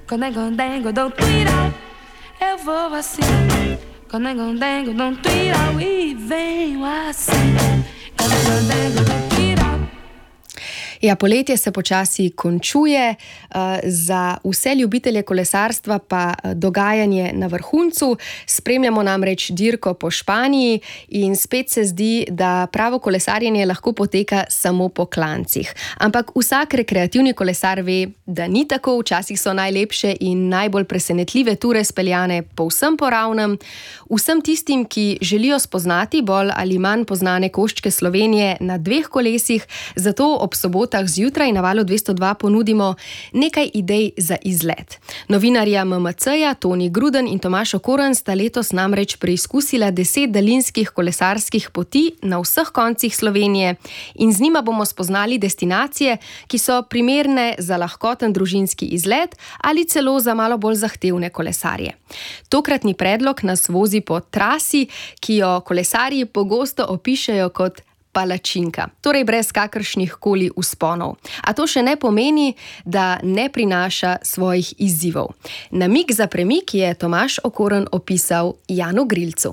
Condengo, dou tuira, eu vou assim. Condengo, dou tuira e venho assim. Condengo, dou tuira. Ja, poletje se počasi končuje, za vse ljubitelje kolesarstva pa dogajanje na vrhuncu. Spremljamo namreč dirko po Španiji in spet se zdi, da pravo kolesarjenje lahko poteka samo po klancih. Ampak vsak rekreativni kolesar ve, da ni tako, včasih so najlepše in najbolj presenetljive ture speljane povsem po ravnem. Vsem tistim, ki želijo spoznati bolj ali manj poznane koščke Slovenije na dveh kolesih, zato ob sobotah zjutraj na Valu 202 ponudimo nekaj idej za izlet. Novinarja MMC-ja Toni Gruden in Tomaž Okorn sta letos namreč preizkusila 10 daljinskih kolesarskih poti na vseh koncih Slovenije in z njima bomo spoznali destinacije, ki so primerne za lahkoten družinski izlet ali celo za malo bolj zahtevne kolesarje. Tokratni predlog nas vozi po trasi, ki jo kolesarji pogosto opišejo kot palačinka, torej brez kakršnih koli vzponov. A to še ne pomeni, da ne prinaša svojih izzivov. Namig za premik je Tomaž Okorn opisal Janu Grilcu.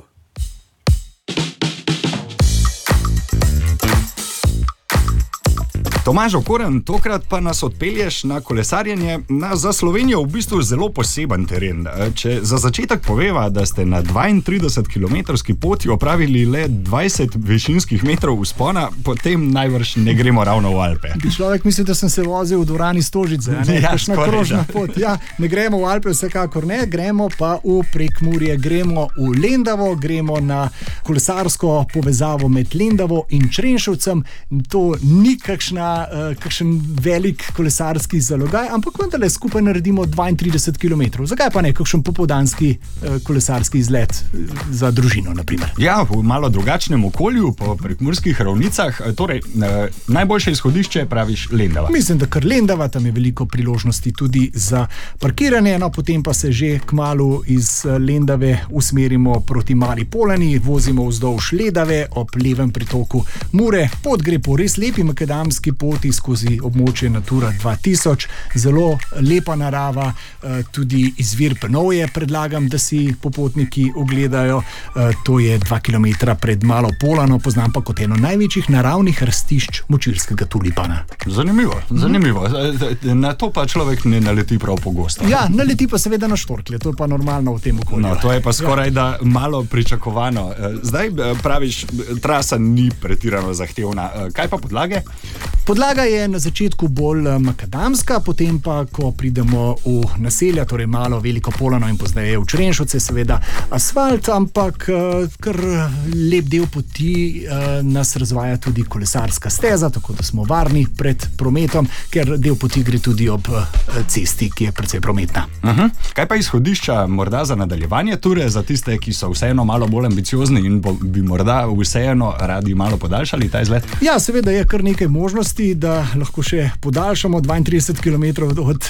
Tomaž Okorn, tokrat pa nas odpelješ na kolesarjenje na za Slovenijo v bistvu zelo poseben teren. Če za začetek poveva, da ste na 32-kilometrski poti opravili le 20 višinskih metrov vzpona, potem najvrš ne gremo ravno v Alpe. Človek misli, da sem se vozil v dvorani Stožice, kakšna krožna pot. Ja, ne gremo v Alpe, vsekakor ne, gremo pa v Prekmurje, gremo v Lendavo, gremo na kolesarsko povezavo med Lendavo in Črenšovcem. To ni kakšen velik kolesarski zalogaj, ampak vendarle skupaj naredimo 32 km. Zakaj pa ne kakšen popoldanski kolesarski izlet za družino, na primer? Ja, v malo drugačnem okolju, po prekmurskih ravnicah. Torej, najboljše izhodišče praviš Lendava. Mislim, da kar Lendava, tam je veliko priložnosti tudi za parkiranje, no potem pa se že kmalu iz Lendave usmerimo proti Mali Polani, vozimo vzdolž Ledave ob levem pritoku Mure. Pot gre po res lepi makadamski poti skozi območje Natura 2000, zelo lepa narava, tudi izvir Prnovje predlagam, da si popotniki ogledajo, to je 2 km pred Malo Polano, poznam pa kot eno največjih naravnih rastišč močilskega tulipana. Zanimivo. Na to pa človek ne naleti prav pogosto. Ja, naleti pa seveda na štorklje, to je pa normalno v tem okolju. No, to je pa skoraj da malo pričakovano. Zdaj praviš, trasa ni pretirano zahtevna. Kaj pa podlage? Podlaga je na začetku bolj makadamska, potem pa, ko pridemo v naselja, torej Malo, Veliko Polano in pozneje v Črenšovce, seveda asfalt, ampak kar lep del poti nas razvaja tudi kolesarska steza, tako da smo varni pred prometom, ker del poti gre tudi ob cesti, ki je precej prometna. Kaj pa izhodišča morda za nadaljevanje ture, za tiste, ki so vseeno malo bolj ambiciozni in bi morda vseeno radi malo podaljšali ta izlet? Ja, seveda je kar nekaj možnosti, da lahko še podaljšamo 32 km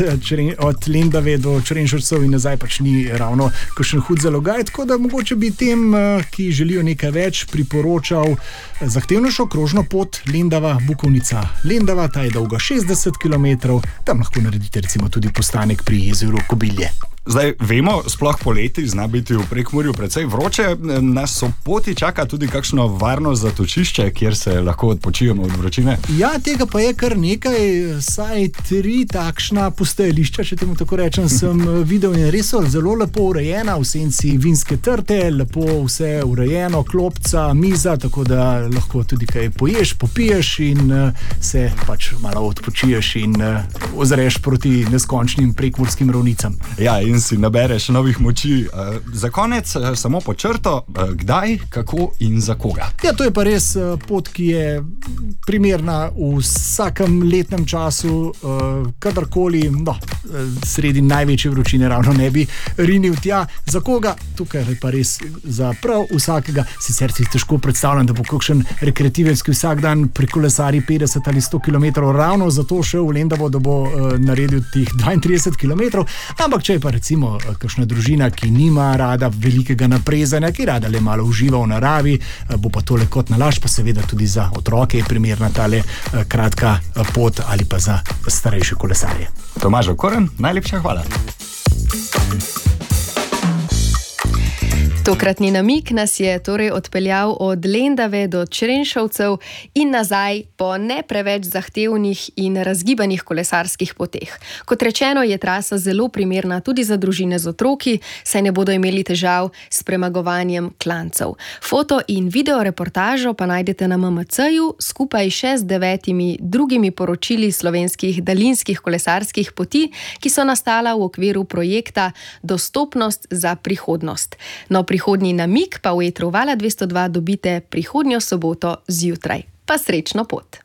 od Lendave do Črenšovcev in nazaj, pač ni ravno kakšen hud zalogaj, tako da mogoče bi tem, ki želijo nekaj več, priporočal zahtevnejšo krožno pot Lendava-Bukovnica. Lendava, ta je dolga 60 km, tam lahko naredite recimo tudi postanek pri jezeru Kobilje. Zdaj, vemo, sploh poleti zna biti v Prekmurju precej vroče, na Sopoti čaka tudi kakšno varno zatočišče, kjer se lahko odpočijemo od vročine? Ja, tega pa je kar nekaj, saj 3 takšna postajališča, če temu tako rečem, sem videl in res so zelo lepo urejena, v senci vinske trte, lepo vse urejeno, klopca, miza, tako da lahko tudi kaj poješ, popiješ in se pač malo odpočiješ in ozreš proti neskončnim prekmurskim ravnicam. Ja, in si nabereš novih moči. Za konec samo po črto, kdaj, kako in za koga? Ja, to je pa res pot, ki je primerna v vsakem letnem času, kadarkoli, sredi največje vročine ravno ne bi rinil tja. Za koga? Tukaj je pa res za prav vsakega. Sicer si težko predstavljam, da bo kakšen rekreativec, ki vsak dan prekolesari 50 ali 100 km ravno zato šel v Lendavo, da bo naredil tih 32 km, ampak če je pa recimo kakšna družina, ki nima rada velikega naprezanja, ki rada le malo uživa v naravi, bo pa tole kot nalašč, pa seveda tudi za otroke je primerna tale kratka pot ali pa za starejše kolesarje. Tomaž Okorn, najlepša hvala. Tokratni namig nas je torej odpeljal od Lendave do Črenšovcev in nazaj po ne preveč zahtevnih in razgibanih kolesarskih poteh. Kot rečeno, je trasa zelo primerna tudi za družine z otroki, saj ne bodo imeli težav s premagovanjem klancev. Foto in video reportažo pa najdete na MMC-ju skupaj še z 9 drugimi poročili slovenskih daljinskih kolesarskih poti, ki so nastala v okviru projekta Dostopnost za prihodnost. No, prihodnji namig pa v etru Vala 202 dobite prihodnjo soboto zjutraj. Pa srečno pot!